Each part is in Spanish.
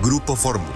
Grupo Fórmula.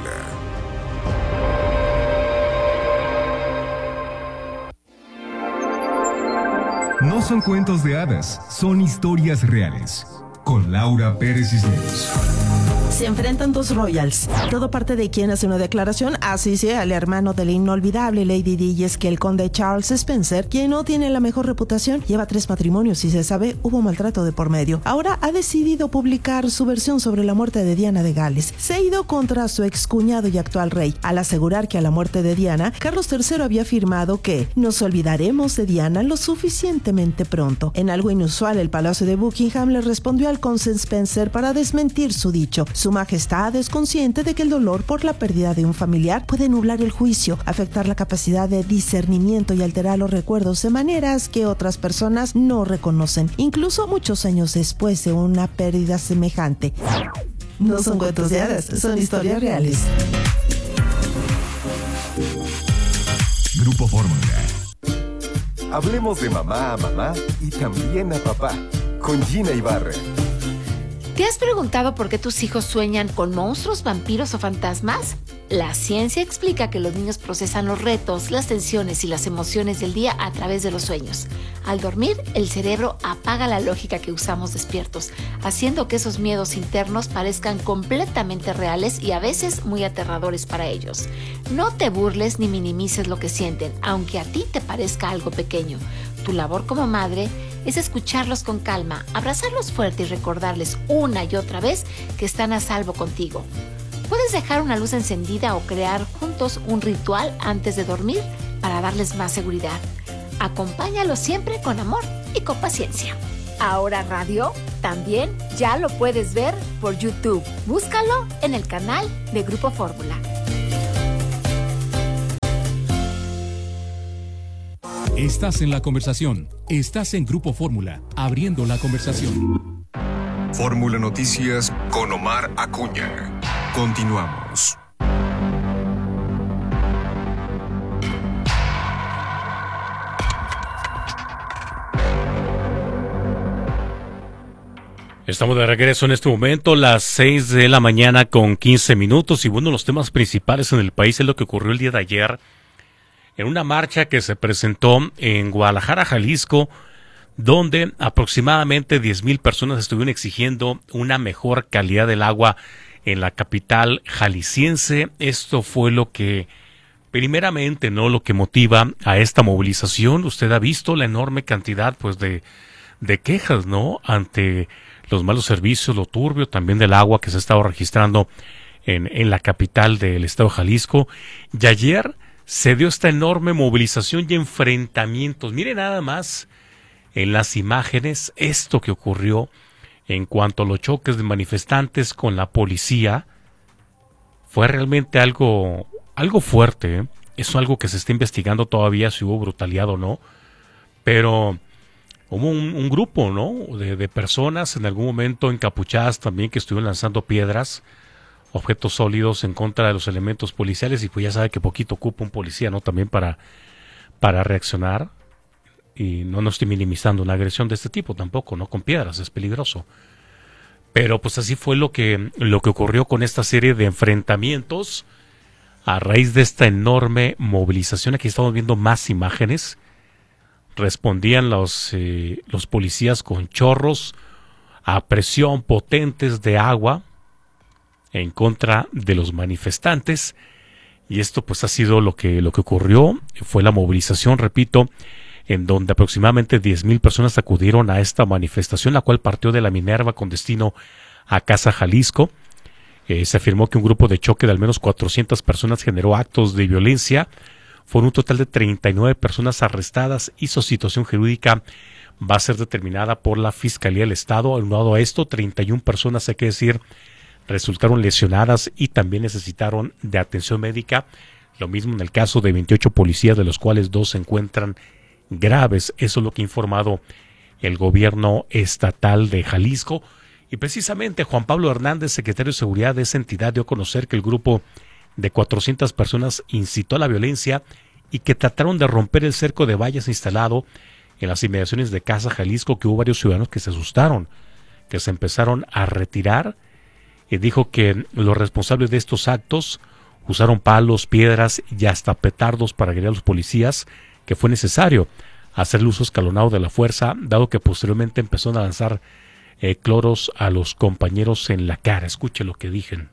No son cuentos de hadas, son historias reales. Con Laura Pérez Cisneros. Se enfrentan dos royals. Todo parte de quien hace una declaración, así sea el hermano de la inolvidable Lady Di, y es que el conde Charles Spencer, quien no tiene la mejor reputación, lleva 3 matrimonios y se sabe hubo maltrato de por medio. Ahora ha decidido publicar su versión sobre la muerte de Diana de Gales. Se ha ido contra su excuñado y actual rey, al asegurar que a la muerte de Diana, Carlos III había afirmado que nos olvidaremos de Diana lo suficientemente pronto. En algo inusual, el Palacio de Buckingham le respondió al conde Spencer para desmentir su dicho. Su Majestad es consciente de que el dolor por la pérdida de un familiar puede nublar el juicio, afectar la capacidad de discernimiento y alterar los recuerdos de maneras que otras personas no reconocen, incluso muchos años después de una pérdida semejante. No son cuentos de hadas, son historias reales. Grupo Fórmula. Hablemos de mamá a mamá y también a papá, con Gina Ibarra. ¿Te has preguntado por qué tus hijos sueñan con monstruos, vampiros o fantasmas? La ciencia explica que los niños procesan los retos, las tensiones y las emociones del día a través de los sueños. Al dormir, el cerebro apaga la lógica que usamos despiertos, haciendo que esos miedos internos parezcan completamente reales y a veces muy aterradores para ellos. No te burles ni minimices lo que sienten, aunque a ti te parezca algo pequeño. Tu labor como madre es escucharlos con calma, abrazarlos fuerte y recordarles una y otra vez que están a salvo contigo. Puedes dejar una luz encendida o crear juntos un ritual antes de dormir para darles más seguridad. Acompáñalos siempre con amor y con paciencia. Ahora Radio también ya lo puedes ver por YouTube. Búscalo en el canal de Grupo Fórmula. Estás en la conversación. Estás en Grupo Fórmula, abriendo la conversación. Fórmula Noticias con Omar Acuña. Continuamos. Estamos de regreso en este momento, las 6 de la mañana con 15 minutos. Y bueno, los temas principales en el país es lo que ocurrió el día de ayer en una marcha que se presentó en Guadalajara, Jalisco, donde aproximadamente 10,000 personas estuvieron exigiendo una mejor calidad del agua en la capital jalisciense. Esto fue lo que, primeramente, ¿no?, lo que motiva a esta movilización. Usted ha visto la enorme cantidad, pues, de quejas, ¿no?, ante los malos servicios, lo turbio también del agua que se ha estado registrando en la capital del estado de Jalisco. Y ayer se dio esta enorme movilización y enfrentamientos. Mire nada más en las imágenes esto que ocurrió en cuanto a los choques de manifestantes con la policía. Fue realmente algo fuerte, ¿eh? Es algo que se está investigando todavía si hubo brutalidad o no, pero hubo un grupo, ¿no?, de personas en algún momento encapuchadas también que estuvieron lanzando piedras, objetos sólidos en contra de los elementos policiales, y pues ya sabe que poquito ocupa un policía, ¿no?, también para reaccionar. Y no estoy minimizando una agresión de este tipo tampoco, ¿no?, con piedras, es peligroso. Pero pues así fue lo que ocurrió con esta serie de enfrentamientos a raíz de esta enorme movilización. Aquí estamos viendo más imágenes. Respondían los policías con chorros a presión potentes de agua en contra de los manifestantes, y esto pues ha sido lo que ocurrió. Fue la movilización, repito, en donde aproximadamente 10,000 personas acudieron a esta manifestación, la cual partió de la Minerva con destino a Casa Jalisco. Se afirmó que un grupo de choque de al menos 400 personas generó actos de violencia. Fueron un total de 39 personas arrestadas y su situación jurídica va a ser determinada por la Fiscalía del Estado. Aunado a esto, 31 personas, hay que decir, resultaron lesionadas y también necesitaron de atención médica. Lo mismo en el caso de 28 policías, de los cuales 2 se encuentran graves. Eso es lo que ha informado el gobierno estatal de Jalisco. Y precisamente Juan Pablo Hernández, secretario de Seguridad de esa entidad, dio a conocer que el grupo de 400 personas incitó a la violencia y que trataron de romper el cerco de vallas instalado en las inmediaciones de Casa Jalisco, que hubo varios ciudadanos que se asustaron, que se empezaron a retirar. y dijo que los responsables de estos actos usaron palos, piedras y hasta petardos para agredir a los policías, que fue necesario hacer el uso escalonado de la fuerza, dado que posteriormente empezaron a lanzar cloros a los compañeros en la cara. Escuche lo que dicen.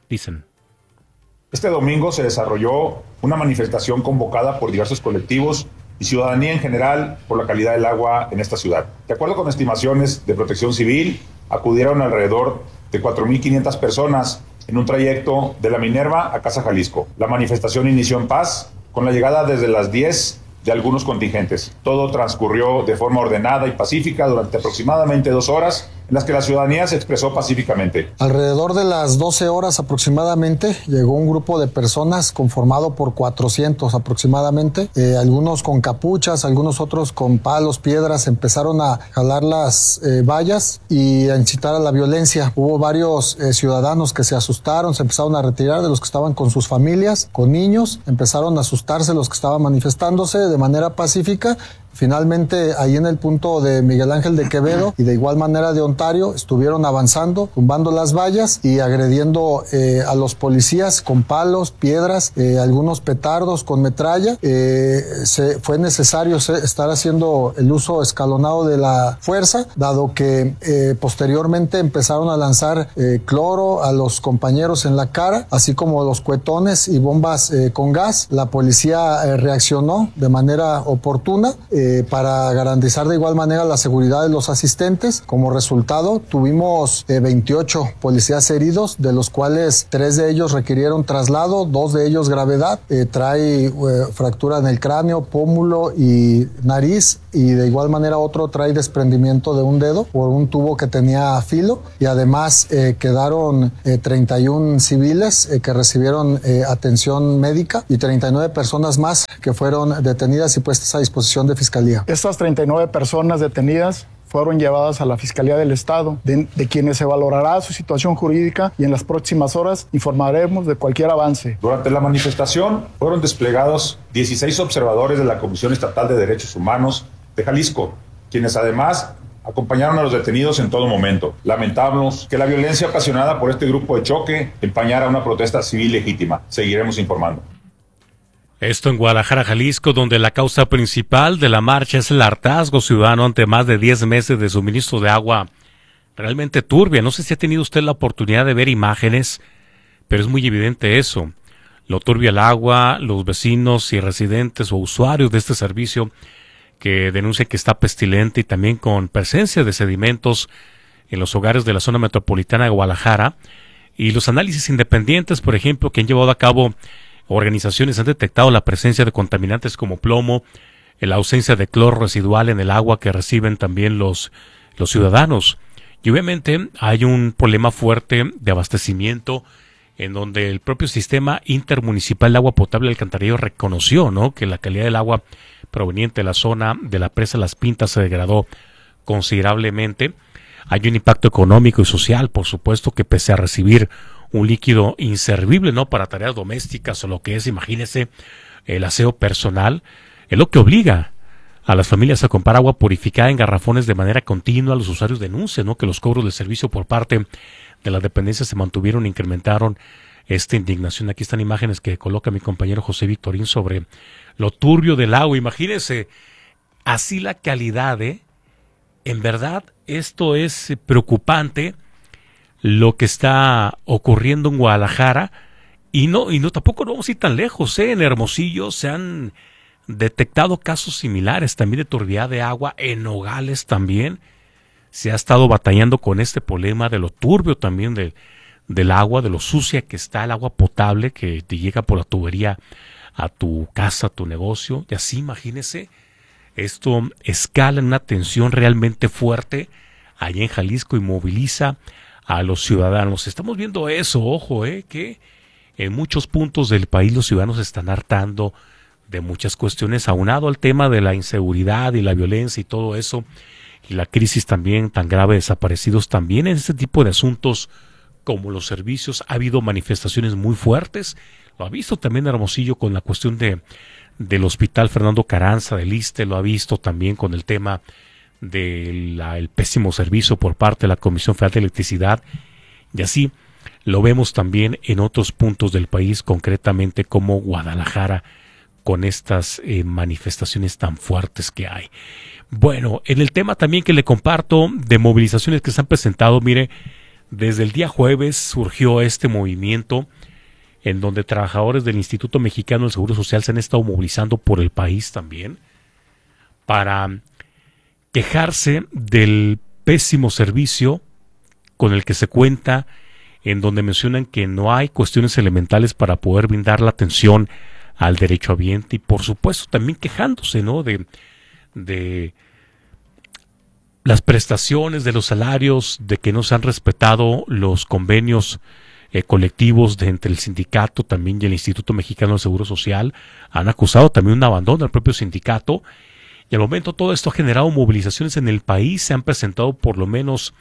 Este domingo se desarrolló una manifestación convocada por diversos colectivos y ciudadanía en general por la calidad del agua en esta ciudad. De acuerdo con estimaciones de Protección Civil, acudieron alrededor de 4.500 personas en un trayecto de La Minerva a Casa Jalisco. La manifestación inició en paz, con la llegada desde las 10 de algunos contingentes. Todo transcurrió de forma ordenada y pacífica durante aproximadamente 2 horas, en las que la ciudadanía se expresó pacíficamente. Alrededor de las 12 horas aproximadamente llegó un grupo de personas conformado por 400 aproximadamente, algunos con capuchas, algunos otros con palos, piedras, empezaron a jalar las vallas y a incitar a la violencia. Hubo varios ciudadanos que se asustaron, se empezaron a retirar de los que estaban con sus familias, con niños, empezaron a asustarse los que estaban manifestándose de manera pacífica. Finalmente, ahí en el punto de Miguel Ángel de Quevedo y de igual manera de Ontario, estuvieron avanzando, tumbando las vallas y agrediendo a los policías con palos, piedras, algunos petardos con metralla. Fue necesario estar haciendo el uso escalonado de la fuerza, dado que posteriormente empezaron a lanzar cloro a los compañeros en la cara, así como los cuetones y bombas con gas. La policía reaccionó de manera oportuna para garantizar de igual manera la seguridad de los asistentes. Como resultado, tuvimos 28 policías heridos, de los cuales 3 de ellos requirieron traslado, 2 de ellos gravedad. Trae fractura en el cráneo, pómulo y nariz, y de igual manera otro trae desprendimiento de un dedo por un tubo que tenía filo, y además quedaron 31 civiles que recibieron atención médica y 39 personas más que fueron detenidas y puestas a disposición de Fiscalía. Estas 39 personas detenidas fueron llevadas a la Fiscalía del Estado, de quienes se valorará su situación jurídica, y en las próximas horas informaremos de cualquier avance. Durante la manifestación fueron desplegados 16 observadores de la Comisión Estatal de Derechos Humanos de Jalisco, quienes además acompañaron a los detenidos en todo momento. Lamentamos que la violencia ocasionada por este grupo de choque empañara una protesta civil legítima. Seguiremos informando. Esto en Guadalajara, Jalisco, donde la causa principal de la marcha es el hartazgo ciudadano ante más de 10 meses de suministro de agua realmente turbia. No sé si ha tenido usted la oportunidad de ver imágenes, pero es muy evidente eso. Lo turbia el agua, los vecinos y residentes o usuarios de este servicio que denuncian que está pestilente y también con presencia de sedimentos en los hogares de la zona metropolitana de Guadalajara. Y los análisis independientes, por ejemplo, que han llevado a cabo organizaciones, han detectado la presencia de contaminantes como plomo, la ausencia de cloro residual en el agua que reciben también los ciudadanos. Y obviamente hay un problema fuerte de abastecimiento en donde el propio sistema intermunicipal de agua potable y alcantarillado reconoció, ¿no?, que la calidad del agua proveniente de la zona de la presa Las Pintas se degradó considerablemente. Hay un impacto económico y social, por supuesto, que pese a recibir un líquido inservible, ¿no?, para tareas domésticas o lo que es, imagínese, el aseo personal, es lo que obliga a las familias a comprar agua purificada en garrafones de manera continua. Los usuarios denuncian, ¿no?, que los cobros de servicio por parte de las dependencias se mantuvieron e incrementaron esta indignación. Aquí están imágenes que coloca mi compañero José Victorín sobre lo turbio del agua. Imagínense, así la calidad, en verdad, esto es preocupante lo que está ocurriendo en Guadalajara, y no tampoco no vamos a ir tan lejos, en Hermosillo se han detectado casos similares también de turbiedad de agua, en Nogales también se ha estado batallando con este problema de lo turbio también del agua, de lo sucia que está el agua potable que te llega por la tubería a tu casa, a tu negocio. Y así, imagínese, esto escala en una tensión realmente fuerte allá en Jalisco y moviliza a los ciudadanos. Estamos viendo eso, ojo, que en muchos puntos del país los ciudadanos están hartando de muchas cuestiones, aunado al tema de la inseguridad y la violencia y todo eso, y la crisis también tan grave de desaparecidos. También en este tipo de asuntos como los servicios ha habido manifestaciones muy fuertes. Lo ha visto también Hermosillo con la cuestión del Hospital Fernando Carranza del ISSSTE, lo ha visto también con el tema del pésimo servicio por parte de la Comisión Federal de Electricidad. Y así, lo vemos también en otros puntos del país, concretamente como Guadalajara, con estas manifestaciones tan fuertes que hay. Bueno, en el tema también que le comparto de movilizaciones que se han presentado, mire, desde el día jueves surgió este movimiento en donde trabajadores del Instituto Mexicano del Seguro Social se han estado movilizando por el país también para quejarse del pésimo servicio con el que se cuenta, en donde mencionan que no hay cuestiones elementales para poder brindar la atención al derechohabiente y por supuesto también quejándose, ¿no?, de las prestaciones, de los salarios, de que no se han respetado los convenios colectivos entre el sindicato también y el Instituto Mexicano del Seguro Social. Han acusado también un abandono al propio sindicato y al momento todo esto ha generado movilizaciones en el país. Se han presentado por lo menos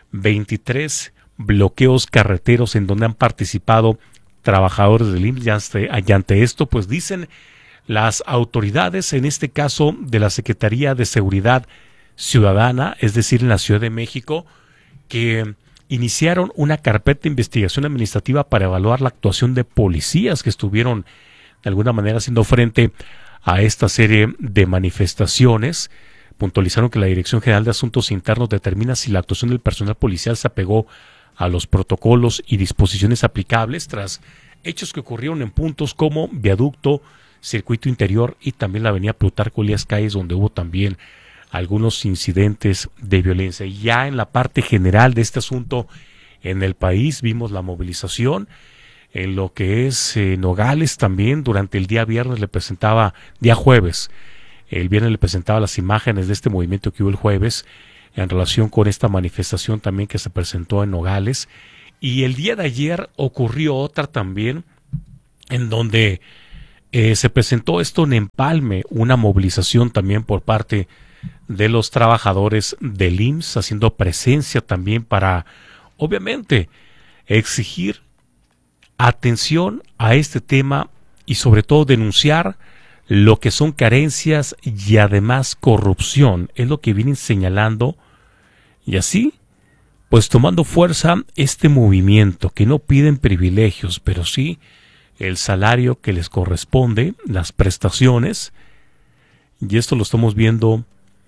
23 bloqueos carreteros en donde han participado trabajadores del IMSS y ante esto pues dicen las autoridades, en este caso de la Secretaría de Seguridad Ciudadana, es decir, en la Ciudad de México, que iniciaron una carpeta de investigación administrativa para evaluar la actuación de policías que estuvieron de alguna manera haciendo frente a esta serie de manifestaciones. Puntualizaron que la Dirección General de Asuntos Internos determina si la actuación del personal policial se apegó a los protocolos y disposiciones aplicables tras hechos que ocurrieron en puntos como Viaducto, Circuito Interior y también la avenida Plutarco Elías Calles, donde hubo también algunos incidentes de violencia. Y ya en la parte general de este asunto en el país vimos la movilización en lo que es Nogales también. Durante el día viernes día jueves, el viernes le presentaba las imágenes de este movimiento que hubo el jueves en relación con esta manifestación también que se presentó en Nogales. Y el día de ayer ocurrió otra también en donde se presentó esto en Empalme, una movilización también por parte de los trabajadores del IMSS, haciendo presencia también para, obviamente, exigir atención a este tema y sobre todo denunciar lo que son carencias y además corrupción, es lo que vienen señalando, y así, pues tomando fuerza este movimiento, que no piden privilegios, pero sí el salario que les corresponde, las prestaciones, y esto lo estamos viendo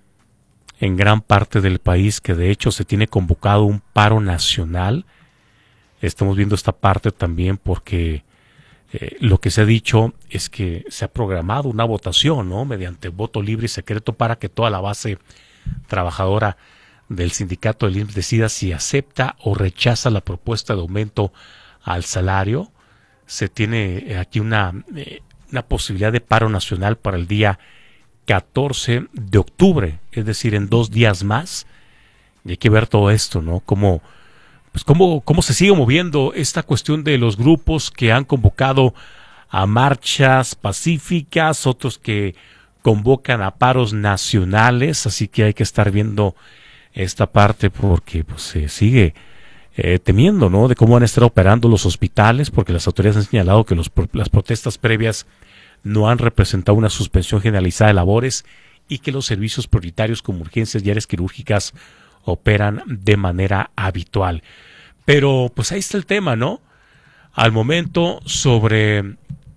en gran parte del país, que de hecho se tiene convocado un paro nacional. Estamos viendo esta parte también porque lo que se ha dicho es que se ha programado una votación, ¿no?, mediante voto libre y secreto para que toda la base trabajadora del sindicato del IMSS decida si acepta o rechaza la propuesta de aumento al salario. Se tiene aquí una posibilidad de paro nacional para el día 14 de octubre, es decir, en 2 días más. Y hay que ver todo esto, ¿no? Cómo se sigue moviendo esta cuestión de los grupos que han convocado a marchas pacíficas, otros que convocan a paros nacionales, así que hay que estar viendo esta parte porque pues, se sigue temiendo, ¿no?, de cómo van a estar operando los hospitales, porque las autoridades han señalado que las protestas previas no han representado una suspensión generalizada de labores y que los servicios prioritarios como urgencias y áreas quirúrgicas operan de manera habitual. Pero pues ahí está el tema, ¿no? Al momento sobre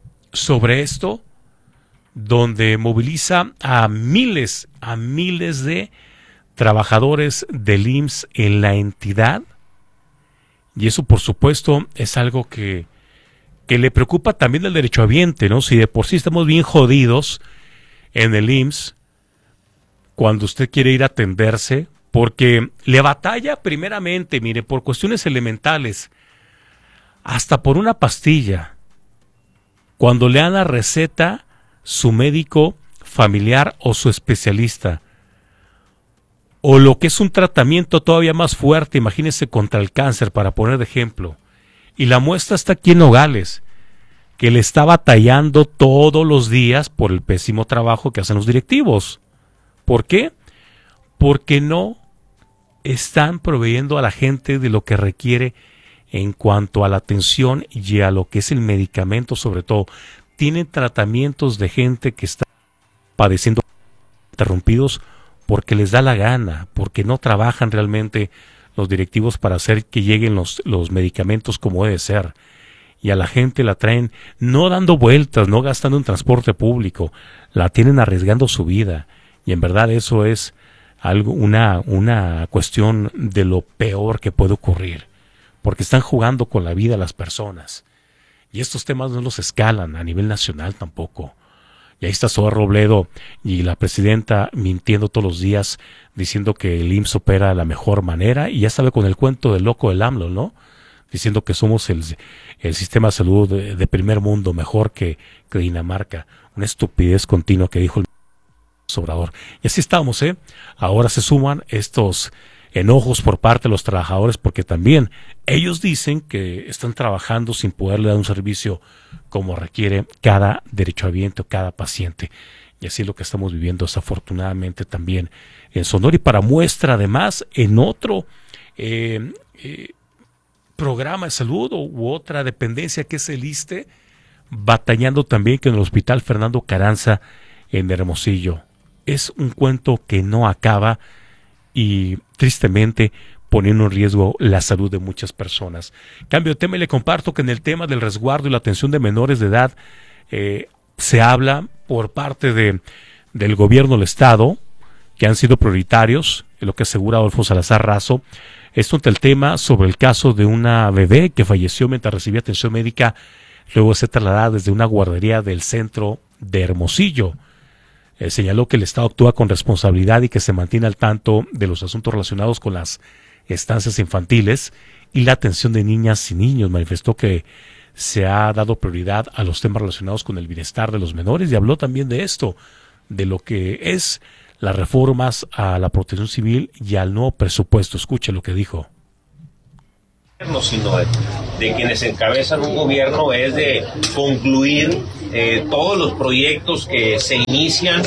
esto, donde moviliza a miles de trabajadores del IMSS en la entidad, y eso por supuesto es algo que le preocupa también al derechohabiente, ¿no? Si de por sí estamos bien jodidos en el IMSS, cuando usted quiere ir a atenderse, porque le batalla primeramente, mire, por cuestiones elementales, hasta por una pastilla, cuando le dan la receta su médico familiar o su especialista, o lo que es un tratamiento todavía más fuerte, imagínese contra el cáncer, para poner de ejemplo, y la muestra está aquí en Nogales, que le está batallando todos los días por el pésimo trabajo que hacen los directivos. ¿Por qué? Porque no están proveyendo a la gente de lo que requiere en cuanto a la atención y a lo que es el medicamento, sobre todo. Tienen tratamientos de gente que está padeciendo interrumpidos porque les da la gana, porque no trabajan realmente los directivos para hacer que lleguen los medicamentos como debe ser. Y a la gente la traen no dando vueltas, no gastando en transporte público, la tienen arriesgando su vida. Y en verdad eso es algo, una cuestión de lo peor que puede ocurrir, porque están jugando con la vida de las personas. Y estos temas no los escalan a nivel nacional tampoco. Y ahí está Zoe Robledo y la presidenta mintiendo todos los días, diciendo que el IMSS opera de la mejor manera, y ya sabe con el cuento del loco del AMLO, ¿no? Diciendo que somos el sistema de salud de primer mundo, mejor que Dinamarca. Una estupidez continua que dijo el Obrador. Y así estamos, Ahora se suman estos enojos por parte de los trabajadores, porque también ellos dicen que están trabajando sin poderle dar un servicio como requiere cada derechohabiente, cada paciente. Y así es lo que estamos viviendo desafortunadamente también en Sonora. Y para muestra, además, en otro programa de salud u otra dependencia que es el ISSSTE, batallando también con el Hospital Fernando Carranza en Hermosillo. Es un cuento que no acaba y tristemente poniendo en riesgo la salud de muchas personas. Cambio de tema y le comparto que en el tema del resguardo y la atención de menores de edad se habla por parte del gobierno del Estado que han sido prioritarios, en lo que asegura Adolfo Salazar Razo. Esto ante el tema sobre el caso de una bebé que falleció mientras recibía atención médica, luego se trasladada desde una guardería del centro de Hermosillo. Señaló que el Estado actúa con responsabilidad y que se mantiene al tanto de los asuntos relacionados con las estancias infantiles y la atención de niñas y niños. Manifestó que se ha dado prioridad a los temas relacionados con el bienestar de los menores y habló también de esto, de lo que es las reformas a la protección civil y al nuevo presupuesto. Escuche lo que dijo. Sino de quienes encabezan un gobierno es de concluir todos los proyectos que se inician.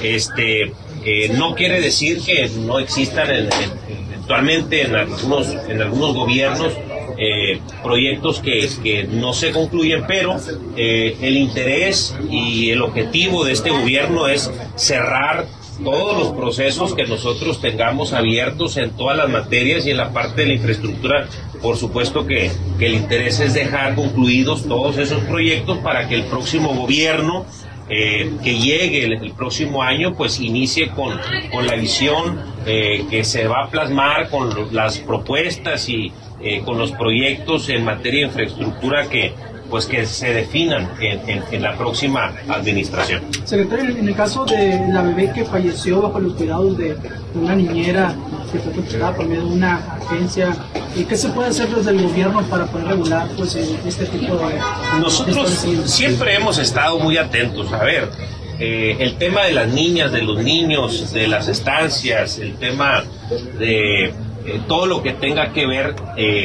No quiere decir que no existan actualmente en algunos gobiernos proyectos que no se concluyen, pero el interés y el objetivo de este gobierno es cerrar todos los procesos que nosotros tengamos abiertos en todas las materias y en la parte de la infraestructura. Por supuesto que el interés es dejar concluidos todos esos proyectos para que el próximo gobierno que llegue el próximo año pues inicie con la visión que se va a plasmar, con las propuestas y con los proyectos en materia de infraestructura que se definan en la próxima administración. Secretario, en el caso de la bebé que falleció bajo los cuidados de una niñera que fue contratada por medio de una agencia, ¿qué se puede hacer desde el gobierno para poder regular pues este tipo de... Nosotros siempre hemos estado muy atentos. A ver, el tema de las niñas, de los niños, de las estancias, el tema de todo lo que tenga que ver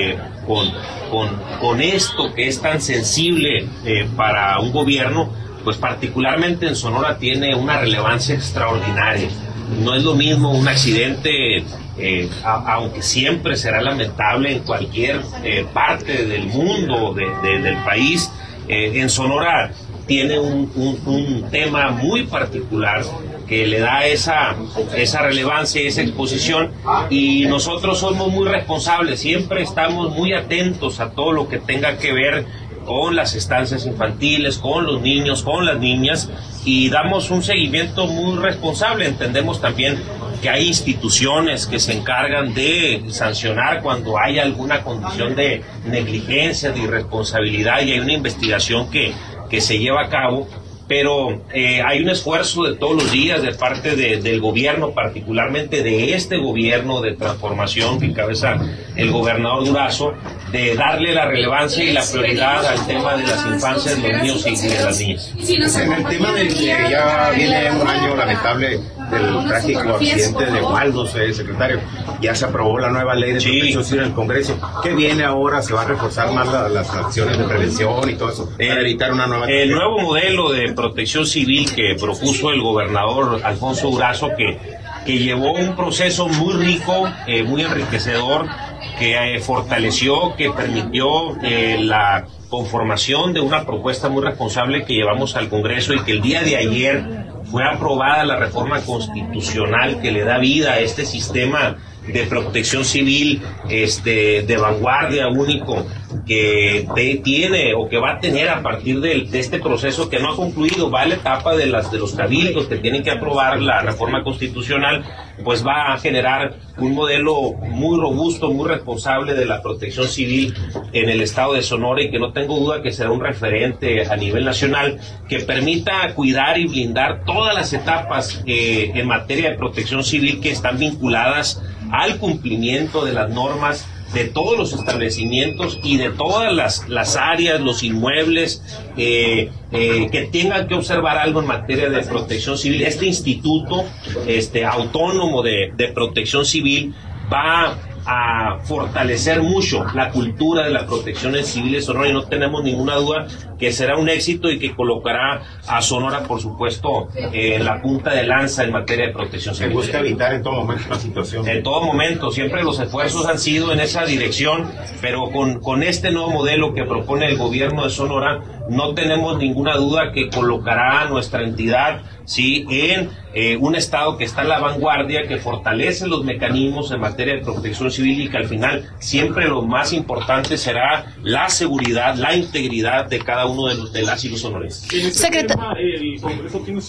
con esto que es tan sensible para un gobierno, pues particularmente en Sonora tiene una relevancia extraordinaria. No es lo mismo un accidente, aunque siempre será lamentable en cualquier parte del mundo, del país. En Sonora tiene un tema muy particular que le da esa relevancia y esa exposición, y nosotros somos muy responsables, siempre estamos muy atentos a todo lo que tenga que ver con las estancias infantiles, con los niños, con las niñas, y damos un seguimiento muy responsable. Entendemos también que hay instituciones que se encargan de sancionar cuando hay alguna condición de negligencia, de irresponsabilidad, y hay una investigación que se lleva a cabo. Pero hay un esfuerzo de todos los días de parte del gobierno, particularmente de este gobierno de transformación que encabeza el gobernador Durazo, de darle la relevancia y la prioridad al tema de las infancias, los niños y de las niñas. En el tema de que ya viene un año lamentable del trágico accidente de Waldo, secretario, ya se aprobó la nueva ley de protección civil en el Congreso. ¿Qué viene ahora? ¿Se va a reforzar más las acciones de prevención y todo eso para evitar una nueva... El nuevo modelo de protección civil que propuso el gobernador Alfonso Durazo, que llevó un proceso muy rico, muy enriquecedor, que fortaleció, que permitió la conformación de una propuesta muy responsable que llevamos al Congreso, y que el día de ayer fue aprobada la reforma constitucional que le da vida a este sistema de protección civil de vanguardia único que tiene o que va a tener a partir de este proceso que no ha concluido, va a la etapa de los cabildos que tienen que aprobar la reforma constitucional, pues va a generar un modelo muy robusto, muy responsable de la protección civil en el estado de Sonora, y que no tengo duda que será un referente a nivel nacional que permita cuidar y blindar todas las etapas en materia de protección civil que están vinculadas al cumplimiento de las normas de todos los establecimientos y de todas las áreas, los inmuebles que tengan que observar algo en materia de protección civil. Este instituto autónomo de protección civil va a fortalecer mucho la cultura de la protección civil de Sonora, y no tenemos ninguna duda que será un éxito y que colocará a Sonora, por supuesto, en la punta de lanza en materia de protección civil. ¿Se busca evitar en todo momento la situación? En todo momento, siempre los esfuerzos han sido en esa dirección, pero con este nuevo modelo que propone el gobierno de Sonora, no tenemos ninguna duda que colocará a nuestra entidad, ¿sí?, en un estado que está en la vanguardia, que fortalece los mecanismos en materia de protección civil, y que al final siempre lo más importante será la seguridad, la integridad de cada uno de las y los sonorenses. En este tema, el Congreso tiene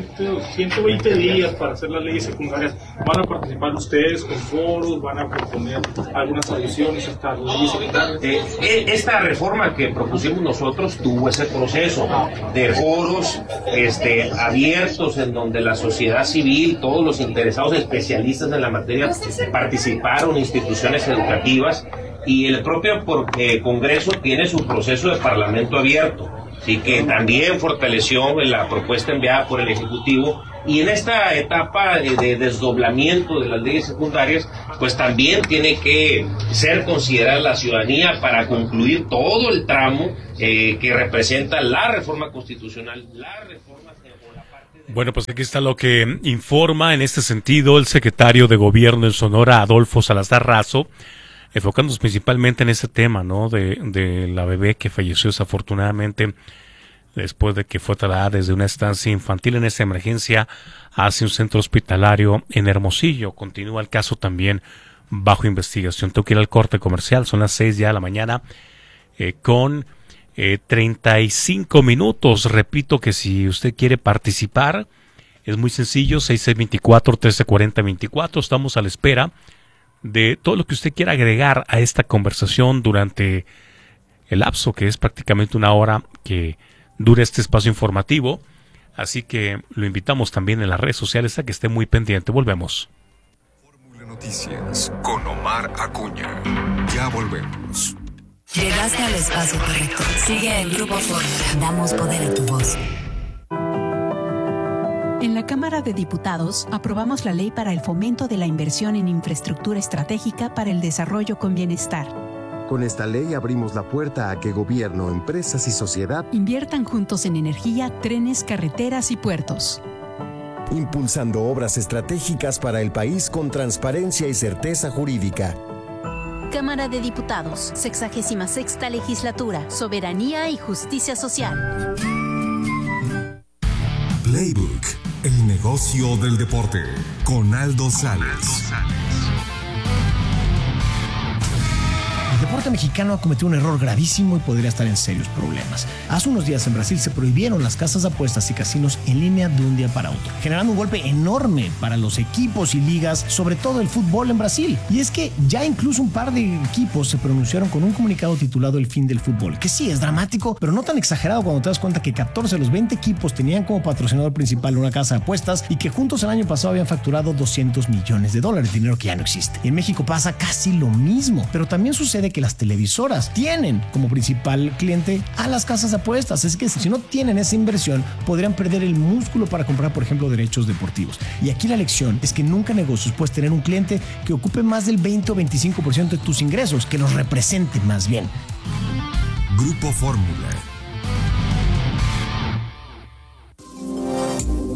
120 días para hacer las leyes secundarias. ¿Van a participar ustedes con foros? ¿Van a proponer algunas adiciones a estas leyes secundarias? Esta reforma que propusimos nosotros tuvo ese proceso de foros abiertos, en donde la sociedad civil, todos los interesados especialistas en la materia participaron, instituciones educativas, y el propio Congreso tiene su proceso de parlamento abierto, y que también fortaleció la propuesta enviada por el Ejecutivo. Y en esta etapa de desdoblamiento de las leyes secundarias, pues también tiene que ser considerada la ciudadanía para concluir todo el tramo que representa la reforma constitucional, la reforma... Bueno, pues aquí está lo que informa en este sentido el secretario de Gobierno en Sonora, Adolfo Salazar Razo, enfocándose principalmente en ese tema, ¿no?, de la bebé que falleció desafortunadamente después de que fue trasladada desde una estancia infantil en esta emergencia hacia un centro hospitalario en Hermosillo. Continúa el caso también bajo investigación. Tengo que ir al corte comercial, son las 6 ya de la mañana con 35 minutos. Repito que si usted quiere participar, es muy sencillo, 6624-1340-24. Estamos a la espera de todo lo que usted quiera agregar a esta conversación durante el lapso, que es prácticamente una hora que dura este espacio informativo. Así que lo invitamos también en las redes sociales a que esté muy pendiente. Volvemos. Fórmula Noticias con Omar Acuña. Ya volvemos. Llegaste al espacio correcto. Sigue el Grupo Fórmula. Damos poder a tu voz. En la Cámara de Diputados aprobamos la ley para el fomento de la inversión en infraestructura estratégica para el desarrollo con bienestar. Con esta ley abrimos la puerta a que gobierno, empresas y sociedad inviertan juntos en energía, trenes, carreteras y puertos. Impulsando obras estratégicas para el país con transparencia y certeza jurídica. Cámara de Diputados, 66ª Legislatura, Soberanía y Justicia Social. Playbook, el negocio del deporte, con Aldo Sales. El deporte mexicano ha cometido un error gravísimo y podría estar en serios problemas. Hace unos días en Brasil se prohibieron las casas de apuestas y casinos en línea de un día para otro, generando un golpe enorme para los equipos y ligas, sobre todo el fútbol en Brasil. Y es que ya incluso un par de equipos se pronunciaron con un comunicado titulado El fin del fútbol, que sí es dramático, pero no tan exagerado cuando te das cuenta que 14 de los 20 equipos tenían como patrocinador principal una casa de apuestas y que juntos el año pasado habían facturado $200 millones, dinero que ya no existe. Y en México pasa casi lo mismo, pero también sucede que las televisoras tienen como principal cliente a las casas de apuestas. Es que si no tienen esa inversión, podrían perder el músculo para comprar, por ejemplo, derechos deportivos. Y aquí la lección es que nunca en negocios puedes tener un cliente que ocupe más del 20 o 25% de tus ingresos, que los represente más bien. Grupo Fórmula.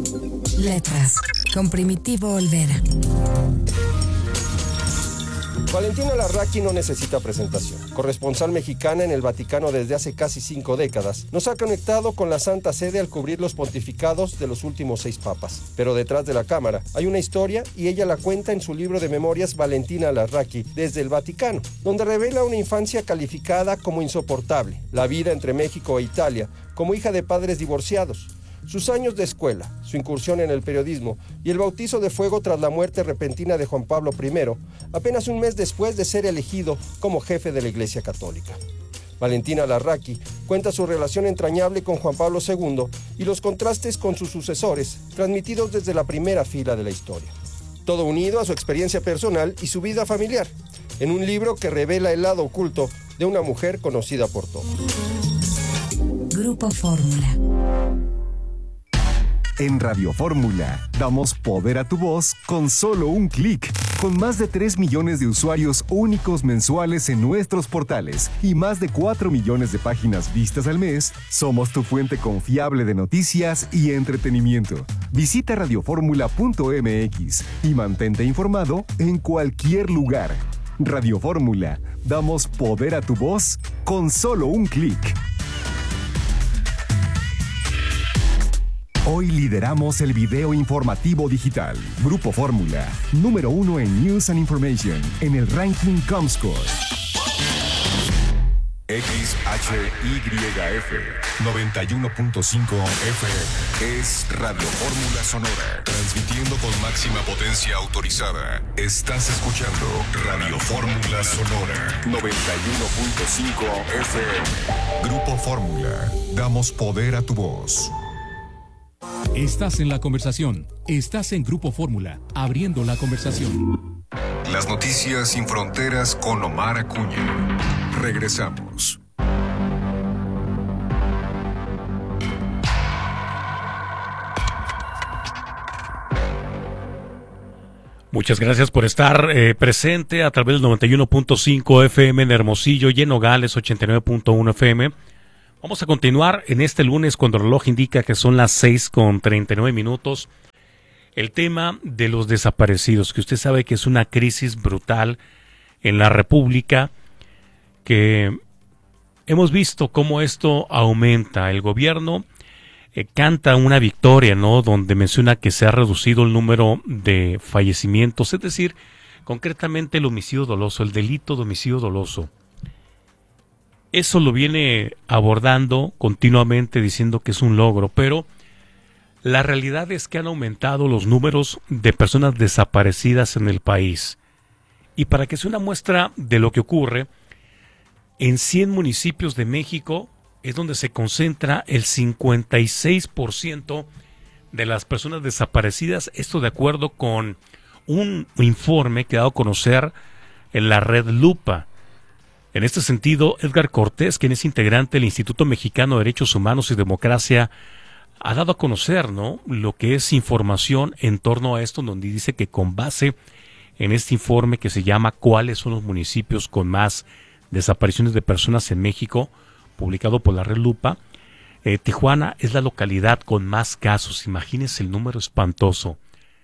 Letras, con Primitivo Olvera. Valentina Larraqui no necesita presentación. Corresponsal mexicana en el Vaticano desde hace casi 5 décadas, nos ha conectado con la Santa Sede al cubrir los pontificados de los últimos 6 papas. Pero detrás de la cámara hay una historia y ella la cuenta en su libro de memorias Valentina Larraqui desde el Vaticano, donde revela una infancia calificada como insoportable, la vida entre México e Italia como hija de padres divorciados, sus años de escuela, su incursión en el periodismo y el bautizo de fuego tras la muerte repentina de Juan Pablo I, apenas un mes después de ser elegido como jefe de la Iglesia Católica. Valentina Larraqui cuenta su relación entrañable con Juan Pablo II y los contrastes con sus sucesores, transmitidos desde la primera fila de la historia. Todo unido a su experiencia personal y su vida familiar, en un libro que revela el lado oculto de una mujer conocida por todos. Grupo Fórmula. En Radio Fórmula, damos poder a tu voz con solo un clic. Con más de 3 millones de usuarios únicos mensuales en nuestros portales y más de 4 millones de páginas vistas al mes, somos tu fuente confiable de noticias y entretenimiento. Visita radioformula.mx y mantente informado en cualquier lugar. Radio Fórmula, damos poder a tu voz con solo un clic. Hoy lideramos el video informativo digital. Grupo Fórmula, número 1 en News and Information, en el ranking Comscore. XHYF 91.5 FM es Radio Fórmula Sonora, transmitiendo con máxima potencia autorizada. Estás escuchando Radio Fórmula Sonora 91.5 FM. Grupo Fórmula, damos poder a tu voz. Estás en la conversación. Estás en Grupo Fórmula, abriendo la conversación. Las noticias sin fronteras con Omar Acuña. Regresamos. Muchas gracias por estar presente a través del 91.5 FM en Hermosillo y en Nogales 89.1 FM. Vamos a continuar en este lunes cuando el reloj indica que son las 6:39. El tema de los desaparecidos, que usted sabe que es una crisis brutal en la República, que hemos visto cómo esto aumenta. El gobierno canta una victoria, ¿no?, donde menciona que se ha reducido el número de fallecimientos, es decir, concretamente el homicidio doloso, el delito de homicidio doloso. Eso lo viene abordando continuamente diciendo que es un logro, pero la realidad es que han aumentado los números de personas desaparecidas en el país. Y para que sea una muestra de lo que ocurre, en 100 municipios de México es donde se concentra el 56% de las personas desaparecidas, esto de acuerdo con un informe que ha dado a conocer en la red Lupa. En este sentido, Edgar Cortés, quien es integrante del Instituto Mexicano de Derechos Humanos y Democracia, ha dado a conocer, ¿no?, lo que es información en torno a esto, donde dice que con base en este informe que se llama ¿Cuáles son los municipios con más desapariciones de personas en México?, publicado por la red Lupa, Tijuana es la localidad con más casos. Imagínense el número espantoso,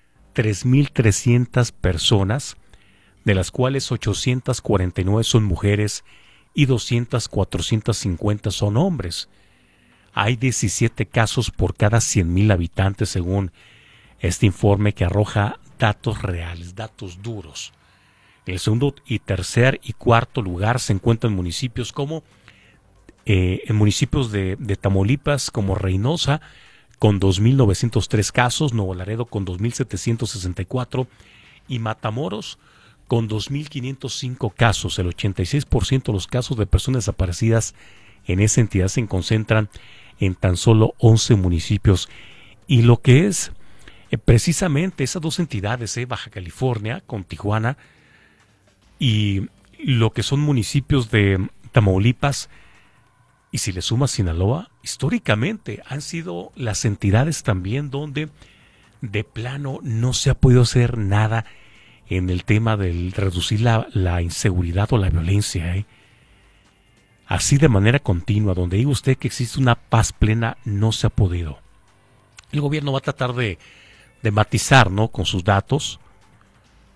3,300 personas, de las cuales 849 son mujeres y 450 son hombres. Hay 17 casos por cada 100,000 habitantes según este informe que arroja datos reales, datos duros. En el segundo y tercer y cuarto lugar se encuentran municipios como en municipios de Tamaulipas como Reynosa con 2,903 casos, Nuevo Laredo con 2,764 y Matamoros con 2,505 casos. El 86% de los casos de personas desaparecidas en esa entidad se concentran en tan solo 11 municipios. Y lo que es precisamente esas dos entidades, Baja California con Tijuana y lo que son municipios de Tamaulipas, y si le suma Sinaloa, históricamente han sido las entidades también donde de plano no se ha podido hacer nada en el tema de reducir la inseguridad o la violencia. Así de manera continua, donde diga usted que existe una paz plena, no se ha podido. El gobierno va a tratar de matizar, ¿no?, con sus datos,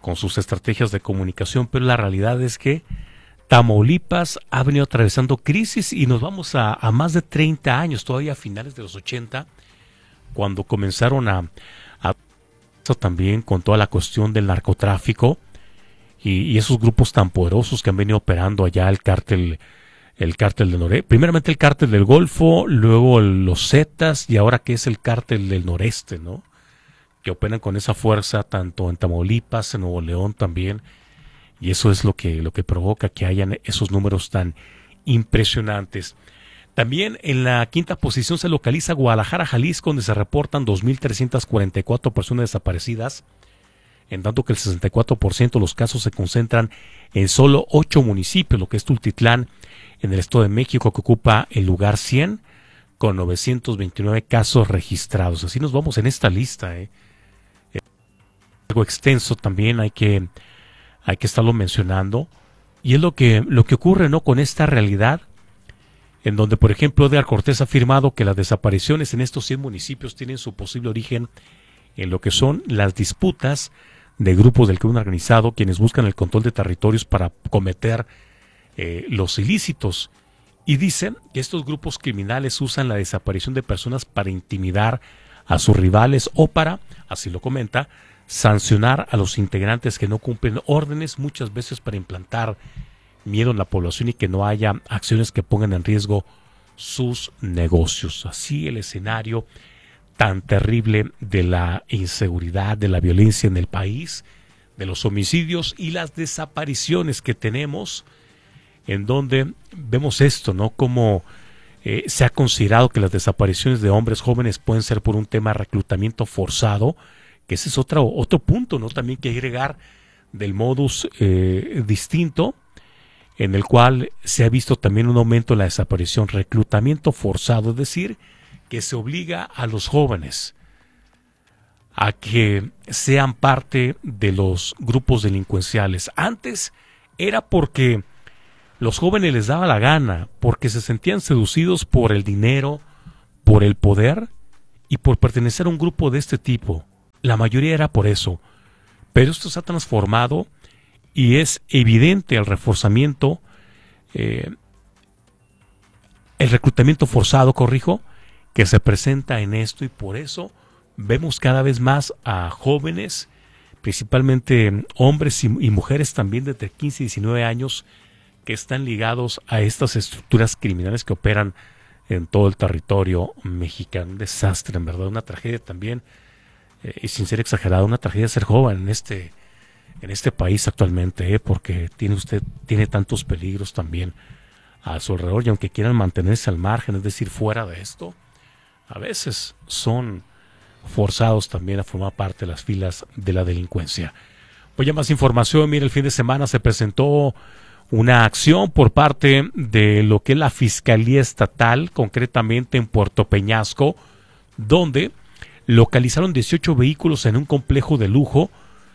con sus estrategias de comunicación, pero la realidad es que Tamaulipas ha venido atravesando crisis y nos vamos a más de 30 años, todavía a finales de los 80, cuando comenzaron a también con toda la cuestión del narcotráfico y esos grupos tan poderosos que han venido operando allá, el cártel del noreste, primeramente el cártel del Golfo, luego los Zetas y ahora que es el cártel del noreste, ¿no? Que operan con esa fuerza tanto en Tamaulipas, en Nuevo León también, y eso es lo que provoca que hayan esos números tan impresionantes. También en la quinta posición se localiza Guadalajara, Jalisco, donde se reportan 2.344 personas desaparecidas, en tanto que el 64% de los casos se concentran en solo 8 municipios, lo que es Tultitlán, en el Estado de México, que ocupa el lugar 100, con 929 casos registrados. Así nos vamos en esta lista, algo extenso también, hay que estarlo mencionando, y es lo que ocurre, ¿no?, con esta realidad, en donde, por ejemplo, Edgar Cortés ha afirmado que las desapariciones en estos 100 municipios tienen su posible origen en lo que son las disputas de grupos del crimen organizado, quienes buscan el control de territorios para cometer los ilícitos. Y dicen que estos grupos criminales usan la desaparición de personas para intimidar a sus rivales o para, así lo comenta, sancionar a los integrantes que no cumplen órdenes, muchas veces para implantar miedo en la población y que no haya acciones que pongan en riesgo sus negocios. Así el escenario tan terrible de la inseguridad, de la violencia en el país, de los homicidios y las desapariciones que tenemos, en donde vemos esto, ¿no? Como se ha considerado que las desapariciones de hombres jóvenes pueden ser por un tema de reclutamiento forzado, que ese es otro punto, ¿no?, también que agregar del modus distinto, en el cual se ha visto también un aumento en la desaparición, reclutamiento forzado, es decir, que se obliga a los jóvenes a que sean parte de los grupos delincuenciales. Antes era porque los jóvenes les daba la gana, porque se sentían seducidos por el dinero, por el poder y por pertenecer a un grupo de este tipo. La mayoría era por eso, pero esto se ha transformado y es evidente el reforzamiento, el reclutamiento forzado, que se presenta en esto, y por eso vemos cada vez más a jóvenes, principalmente hombres y mujeres también de 15 y 19 años, que están ligados a estas estructuras criminales que operan en todo el territorio mexicano. Un desastre, en verdad, una tragedia también, y sin ser exagerado, una tragedia ser joven en este país actualmente, porque tiene tantos peligros también a su alrededor, y aunque quieran mantenerse al margen, es decir, fuera de esto, a veces son forzados también a formar parte de las filas de la delincuencia. Pues ya más información, mire, el fin de semana se presentó una acción por parte de lo que es la Fiscalía Estatal, concretamente en Puerto Peñasco, donde localizaron 18 vehículos en un complejo de lujo.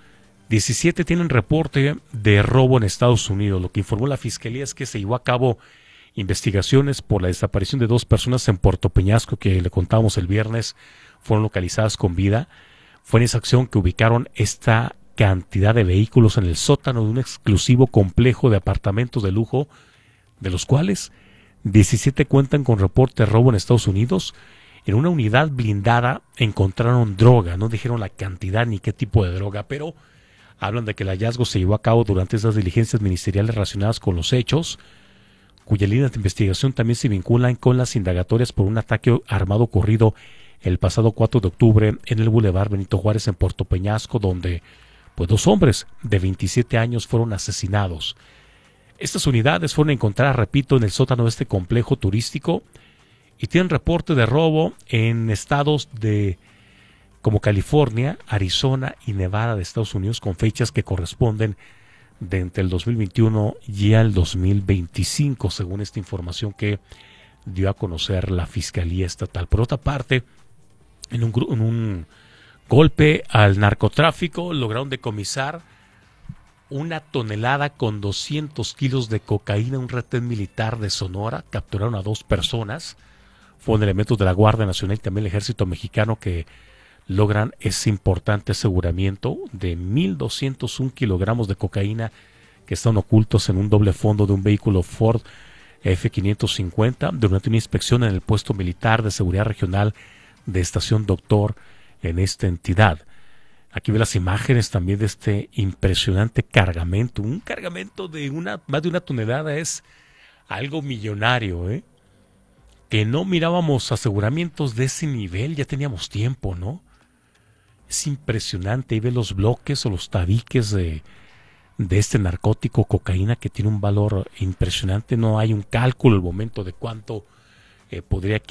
17 tienen reporte de robo en Estados Unidos. Lo que informó la Fiscalía es que se llevó a cabo investigaciones por la desaparición de 2 personas en Puerto Peñasco, que le contábamos el viernes, fueron localizadas con vida. Fue en esa acción que ubicaron esta cantidad de vehículos en el sótano de un exclusivo complejo de apartamentos de lujo, de los cuales 17 cuentan con reporte de robo en Estados Unidos. En una unidad blindada encontraron droga, no dijeron la cantidad ni qué tipo de droga, pero hablan de que el hallazgo se llevó a cabo durante esas diligencias ministeriales relacionadas con los hechos, cuyas líneas de investigación también se vinculan con las indagatorias por un ataque armado ocurrido el pasado 4 de octubre en el Boulevard Benito Juárez en Puerto Peñasco, donde 2 hombres de 27 años fueron asesinados. Estas unidades fueron encontradas, repito, en el sótano de este complejo turístico y tienen reporte de robo en estados como California, Arizona y Nevada de Estados Unidos, con fechas que corresponden de entre el 2021 y el 2025, según esta información que dio a conocer la Fiscalía Estatal. Por otra parte, en un golpe al narcotráfico, lograron decomisar 1 tonelada con 200 kilos de cocaína, un retén militar de Sonora. Capturaron a 2 personas. Fueron elementos de la Guardia Nacional y también el Ejército Mexicano que logran ese importante aseguramiento de 1.201 kilogramos de cocaína que están ocultos en un doble fondo de un vehículo Ford F-550 durante una inspección en el puesto militar de seguridad regional de Estación Doctor en esta entidad. Aquí ve las imágenes también de este impresionante cargamento. Un cargamento de más de una tonelada es algo millonario, que no mirábamos aseguramientos de ese nivel, ya teníamos tiempo, ¿no? Es impresionante. Ahí ve los bloques o los tabiques de este narcótico, cocaína, que tiene un valor impresionante. No hay un cálculo al momento de cuánto podría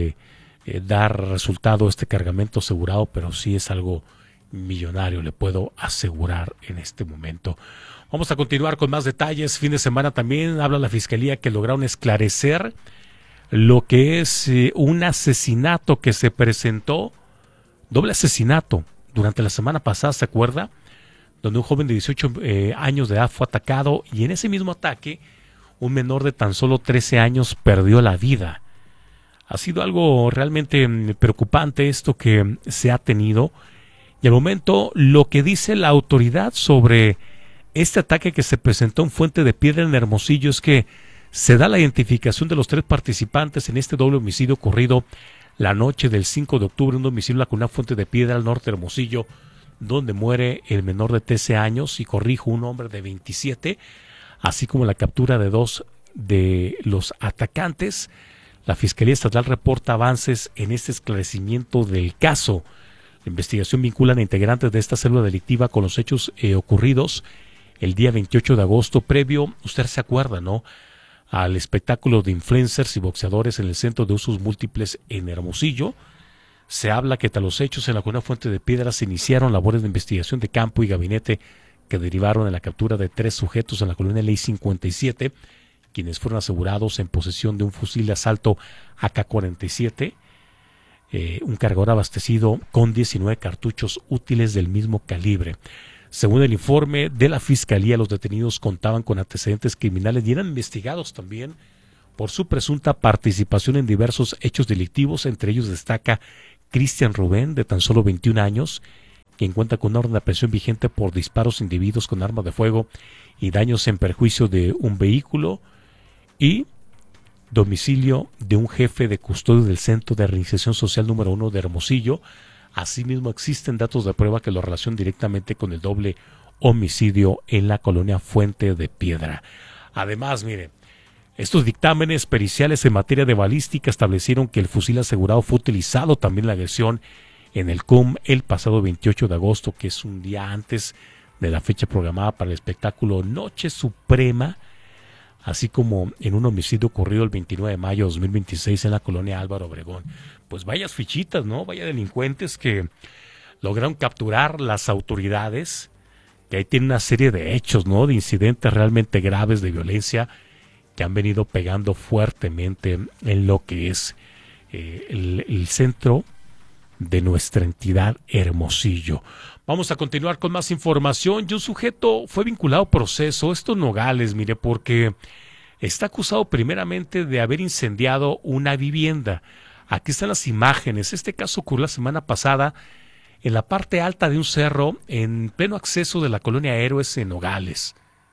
dar resultado este cargamento asegurado, pero sí es algo millonario, le puedo asegurar en este momento. Vamos a continuar con más detalles. Fin de semana también habla la Fiscalía que lograron esclarecer lo que es un asesinato que se presentó, doble asesinato, durante la semana pasada, ¿se acuerda? Donde un joven de 18 años de edad fue atacado y en ese mismo ataque un menor de tan solo 13 años perdió la vida. Ha sido algo realmente preocupante esto que se ha tenido. Y al momento lo que dice la autoridad sobre este ataque que se presentó en Fuente de Piedra en Hermosillo es que se da la identificación de los 3 participantes en este doble homicidio ocurrido la noche del 5 de octubre en un domicilio en la comunidad Fuente de Piedra al norte de Hermosillo, donde muere el menor de 13 años y corrijo un hombre de 27, así como la captura de 2 de los atacantes. La Fiscalía Estatal reporta avances en este esclarecimiento del caso. La investigación vincula a integrantes de esta célula delictiva con los hechos ocurridos el día 28 de agosto, previo, usted se acuerda, ¿no?, al espectáculo de influencers y boxeadores en el Centro de Usos Múltiples en Hermosillo. Se habla que tras los hechos en la comunidad Fuente de Piedra se iniciaron labores de investigación de campo y gabinete que derivaron en la captura de 3 sujetos en la colonia Ley 57, quienes fueron asegurados en posesión de un fusil de asalto AK-47, un cargador abastecido con 19 cartuchos útiles del mismo calibre. Según el informe de la Fiscalía, los detenidos contaban con antecedentes criminales y eran investigados también por su presunta participación en diversos hechos delictivos. Entre ellos destaca Cristian Rubén, de tan solo 21 años, quien cuenta con una orden de aprehensión vigente por disparos a individuos con arma de fuego y daños en perjuicio de un vehículo, y domicilio de un jefe de custodio del Centro de Reinserción Social número 1 de Hermosillo. Asimismo, existen datos de prueba que lo relacionan directamente con el doble homicidio en la colonia Fuente de Piedra. Además, mire, estos dictámenes periciales en materia de balística establecieron que el fusil asegurado fue utilizado también en la agresión en el CUM el pasado 28 de agosto, que es un día antes de la fecha programada para el espectáculo Noche Suprema, así como en un homicidio ocurrido el 29 de mayo de 2026 en la colonia Álvaro Obregón. Pues vayas fichitas, ¿no? Vaya delincuentes que lograron capturar las autoridades, que ahí tienen una serie de hechos, ¿no?, de incidentes realmente graves de violencia que han venido pegando fuertemente en lo que es el centro de nuestra entidad Hermosillo. Vamos a continuar con más información. Y un sujeto fue vinculado a proceso, esto en Nogales, mire, porque está acusado primeramente de haber incendiado una vivienda. Aquí están las imágenes. Este caso ocurrió la semana pasada en la parte alta de un cerro en pleno acceso de la colonia Héroes en Nogales.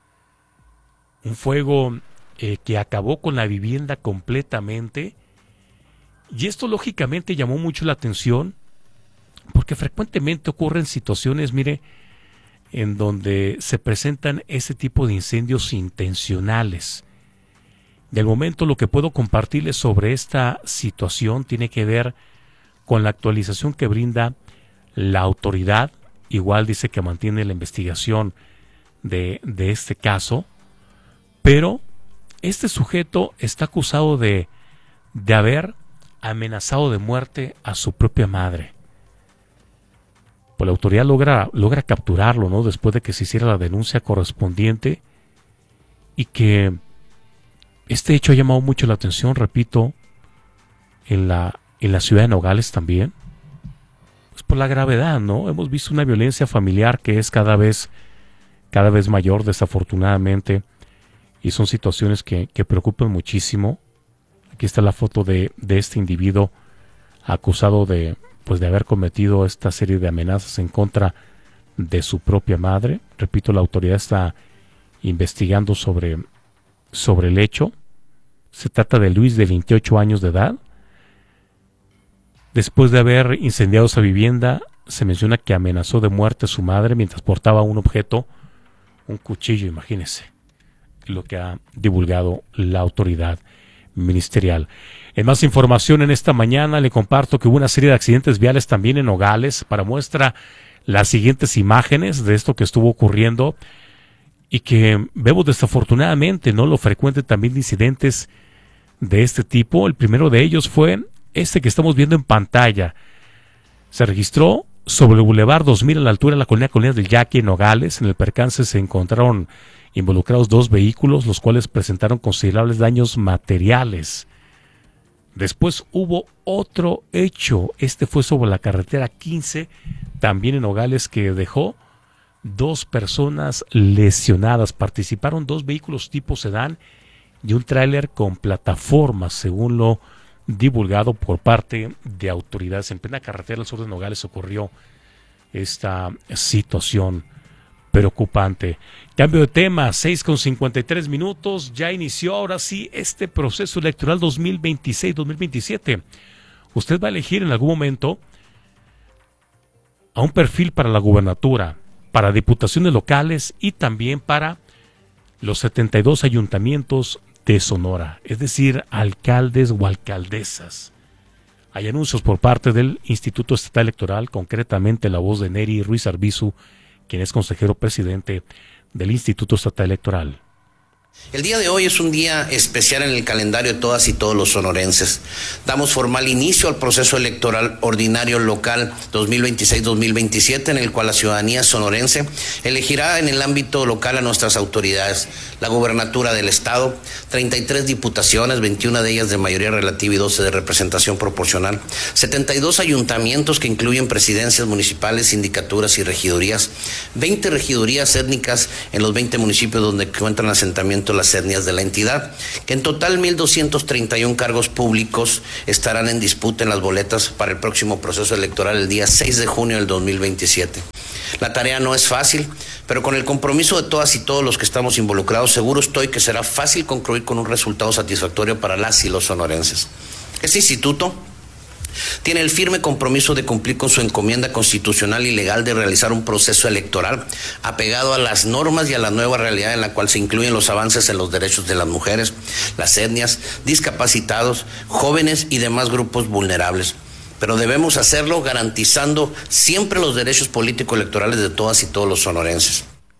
Un fuego que acabó con la vivienda completamente. Y esto lógicamente llamó mucho la atención porque frecuentemente ocurren situaciones, mire, en donde se presentan ese tipo de incendios intencionales. Del momento lo que puedo compartirles sobre esta situación tiene que ver con la actualización que brinda la autoridad. Igual dice que mantiene la investigación de este caso, pero este sujeto está acusado de haber amenazado de muerte a su propia madre. Pues la autoridad logra capturarlo, ¿no?, después de que se hiciera la denuncia correspondiente, y que este hecho ha llamado mucho la atención, repito, en la ciudad de Nogales también, pues por la gravedad, ¿no? Hemos visto una violencia familiar que es cada vez mayor, desafortunadamente, y son situaciones que preocupan muchísimo. Aquí está la foto de este individuo acusado de pues de haber cometido esta serie de amenazas en contra de su propia madre. Repito, la autoridad está investigando sobre el hecho. Se trata de Luis, de 28 años de edad. Después de haber incendiado esa vivienda, se menciona que amenazó de muerte a su madre mientras portaba un objeto, un cuchillo, imagínese, lo que ha divulgado la autoridad ministerial. En más información en esta mañana le comparto que hubo una serie de accidentes viales también en Nogales. Para muestra las siguientes imágenes de esto que estuvo ocurriendo y que vemos desafortunadamente, ¿no?, lo frecuente también de incidentes de este tipo. El primero de ellos fue este que estamos viendo en pantalla. Se registró sobre el Boulevard 2000 a la altura de la Colonia del Yaqui en Nogales. En el percance se encontraron involucrados 2 vehículos, los cuales presentaron considerables daños materiales. Después hubo otro hecho. Este fue sobre la carretera 15, también en Nogales, que dejó 2 personas lesionadas. Participaron 2 vehículos tipo sedán y un tráiler con plataformas, según lo divulgado por parte de autoridades. En plena carretera al sur de Nogales ocurrió esta situación preocupante. Cambio de tema, 6:53. Ya inició ahora sí este proceso electoral 2026-2027. Usted va a elegir en algún momento a un perfil para la gubernatura, para diputaciones locales y también para los 72 ayuntamientos de Sonora, es decir, alcaldes o alcaldesas. Hay anuncios por parte del Instituto Estatal Electoral, concretamente la voz de Neri Ruiz Arbizu, quien es consejero presidente del Instituto Estatal Electoral. El día de hoy es un día especial en el calendario de todas y todos los sonorenses. Damos formal inicio al proceso electoral ordinario local 2026-2027, en el cual la ciudadanía sonorense elegirá en el ámbito local a nuestras autoridades: la gobernatura del estado, 33 diputaciones, 21 de ellas de mayoría relativa y 12 de representación proporcional, 72 ayuntamientos que incluyen presidencias municipales, sindicaturas y regidurías, 20 regidurías étnicas en los 20 municipios donde encuentran asentamiento las etnias de la entidad, que en total 1,231 cargos públicos estarán en disputa en las boletas para el próximo proceso electoral el día 6 de junio del 2027. La tarea no es fácil, pero con el compromiso de todas y todos los que estamos involucrados, seguro estoy que será fácil concluir con un resultado satisfactorio para las y los sonorenses. Este instituto tiene el firme compromiso de cumplir con su encomienda constitucional y legal de realizar un proceso electoral apegado a las normas y a la nueva realidad en la cual se incluyen los avances en los derechos de las mujeres, las etnias, discapacitados, jóvenes y demás grupos vulnerables. Pero debemos hacerlo garantizando siempre los derechos político-electorales de todas y todos los sonorenses.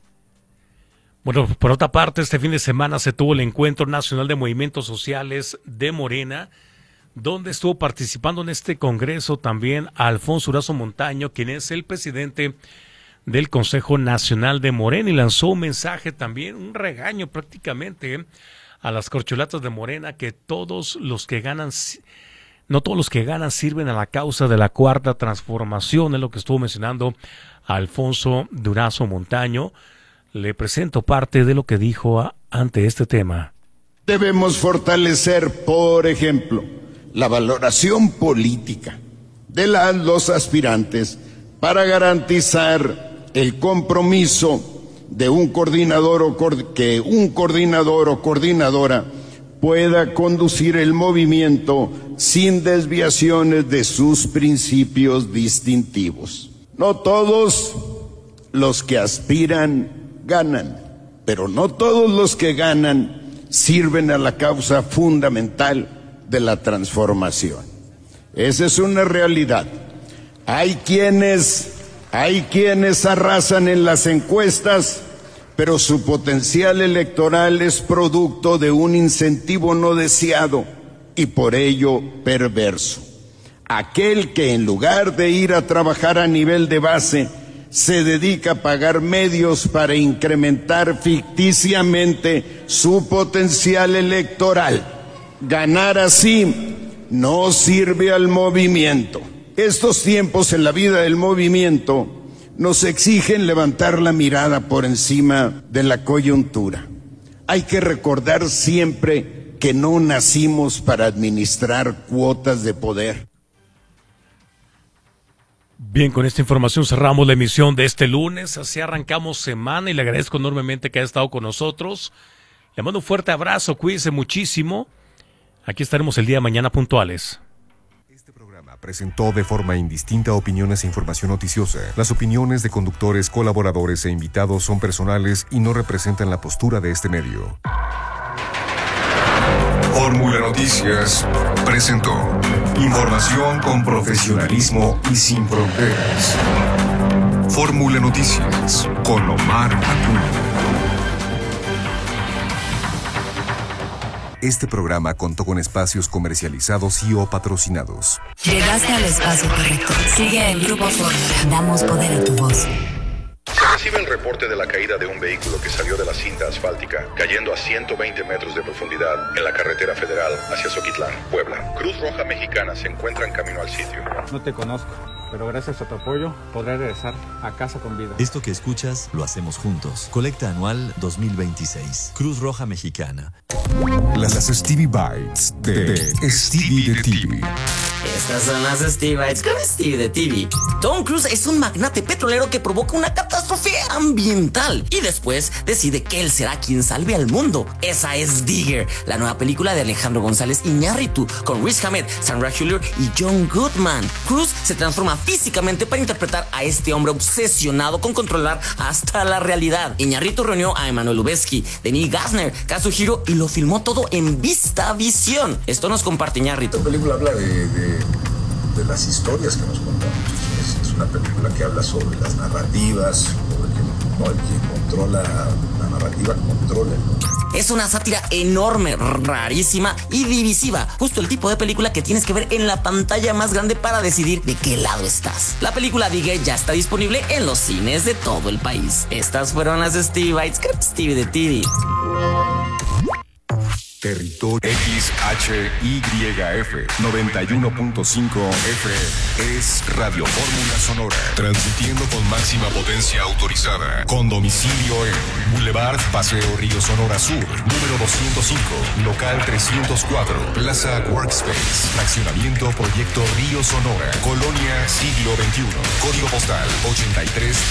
Bueno, por otra parte, este fin de semana se tuvo el Encuentro Nacional de Movimientos Sociales de Morena, donde estuvo participando en este congreso también Alfonso Durazo Montaño, quien es el presidente del Consejo Nacional de Morena, y lanzó un mensaje también, un regaño prácticamente a las corcholatas de Morena, que todos los que ganan, no todos los que ganan sirven a la causa de la Cuarta Transformación, es lo que estuvo mencionando Alfonso Durazo Montaño. Le presento parte de lo que dijo ante este tema. Debemos fortalecer, por ejemplo, la valoración política de los aspirantes para garantizar el compromiso de un coordinador o coordinadora pueda conducir el movimiento sin desviaciones de sus principios distintivos. No todos los que aspiran ganan, pero no todos los que ganan sirven a la causa fundamental de la transformación. Esa es una realidad. Hay quienes arrasan en las encuestas, pero su potencial electoral es producto de un incentivo no deseado y por ello perverso. Aquel que en lugar de ir a trabajar a nivel de base, se dedica a pagar medios para incrementar ficticiamente su potencial electoral. Ganar así no sirve al movimiento. Estos tiempos en la vida del movimiento nos exigen levantar la mirada por encima de la coyuntura. Hay que recordar siempre que no nacimos para administrar cuotas de poder. Bien, con esta información cerramos la emisión de este lunes. Así arrancamos semana y le agradezco enormemente que haya estado con nosotros. Le mando un fuerte abrazo, cuídese muchísimo. Aquí estaremos el día de mañana puntuales. Este programa presentó de forma indistinta opiniones e información noticiosa. Las opiniones de conductores, colaboradores e invitados son personales y no representan la postura de este medio. Fórmula Noticias presentó información con profesionalismo y sin fronteras. Fórmula Noticias con Omar Acuña. Este programa contó con espacios comercializados y o patrocinados. Llegaste al espacio correcto. Sigue en Grupo Fórmula. Damos poder a tu voz. Se recibe el reporte de la caída de un vehículo que salió de la cinta asfáltica, cayendo a 120 metros de profundidad en la carretera federal hacia Zoquitlán, Puebla. Cruz Roja Mexicana se encuentra en camino al sitio. No te conozco, pero gracias a tu apoyo podré regresar a casa con vida. Esto que escuchas lo hacemos juntos. Colecta anual 2026. Cruz Roja Mexicana. Las Stevie Bites de Stevie de TV. Estas son las Stevie Bites con Stevie de TV. Tom Cruise es un magnate petrolero que provoca una catástrofe ambiental y después decide que él será quien salve al mundo. Esa es Digger, la nueva película de Alejandro González Iñárritu con Riz Ahmed, Sandra Hüller y John Goodman. Cruise se transforma físicamente para interpretar a este hombre obsesionado con controlar hasta la realidad. Iñárritu reunió a Emmanuel Lubezki, Denis Gassner, Kazuhiro y lo filmó todo en VistaVision. Esto nos comparte Iñárritu. Esta película habla de las historias que nos contamos. Es una película que habla sobre las narrativas, sobre el que controla la narrativa, controla. Es una sátira enorme, rarísima y divisiva. Justo el tipo de película que tienes que ver en la pantalla más grande para decidir de qué lado estás. La película Digger ya está disponible en los cines de todo el país. Estas fueron las Stevie Bites con Stevie de TV. Territorio XHYF 91.5 FM es Radio Fórmula Sonora, transmitiendo con máxima potencia autorizada, con domicilio en Boulevard Paseo Río Sonora Sur, número 205, local 304, Plaza Workspace, fraccionamiento Proyecto Río Sonora, Colonia Siglo XXI, código postal